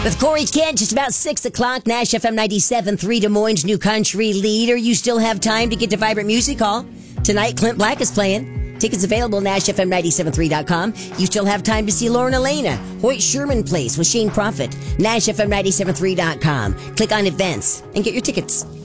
With Corey Kent, just about 6 o'clock, Nash FM 97.3, Des Moines' new country leader. You still have time to get to Vibrant Music Hall. Tonight, Clint Black is playing. Tickets available at NashFM973.com. You still have time to see Lauren Elena. Hoyt Sherman Place with Shane Prophet. NashFM973.com. Click on events and get your tickets.